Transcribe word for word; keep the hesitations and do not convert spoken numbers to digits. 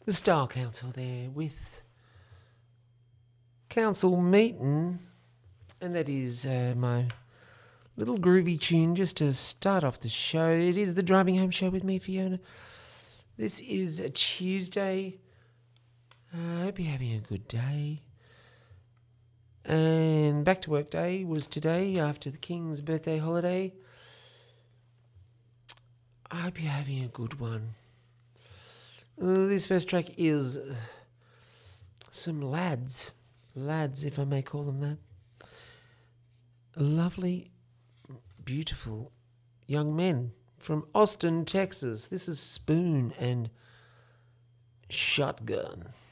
the Style Council there with Council Meeting, and that is uh, my little groovy tune just to start off the show. It is the Driving Home Show with me, Fiona. This is a Tuesday. I uh, hope you're having a good day. And back to work day was today after the King's birthday holiday. I hope you're having a good one. Uh, this first track is uh, some lads. Lads, if I may call them that. Lovely, beautiful young men from Austin, Texas. This is Spoon and Shotgun.